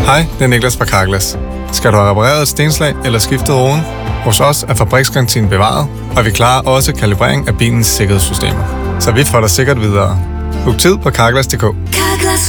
Hej, det er Niklas fra Carglass. Skal du have repareret et stenslag eller skiftet roden? Hos os er fabriksgarantien bevaret, og vi klarer også kalibrering af bilens sikkerhedssystemer. Så vi får dig sikkert videre. Book tid på Carglass.dk.